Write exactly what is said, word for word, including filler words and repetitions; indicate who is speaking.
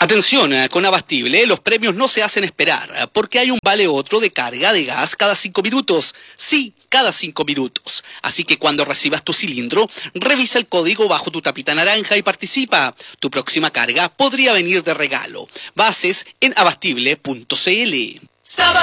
Speaker 1: Atención, con Abastible, los premios no se hacen esperar, porque hay un vale otro de carga de gas cada cinco minutos. Sí, cada cinco minutos. Así que cuando recibas tu cilindro, revisa el código bajo tu tapita naranja y participa. Tu próxima carga podría venir de regalo. Bases en abastible punto c l.